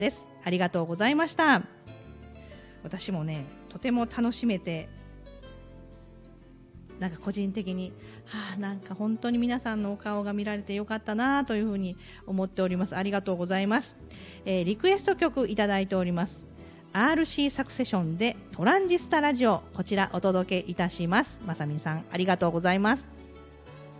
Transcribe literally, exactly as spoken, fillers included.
です。ありがとうございました。私もね、とても楽しめて、なんか個人的に、はあ、なんか本当に皆さんのお顔が見られてよかったなというふうに思っております。ありがとうございます。えー、リクエスト曲いただいております。アールシー サクセションでトランジスタラジオ、こちらお届けいたします。まさみさん、ありがとうございます。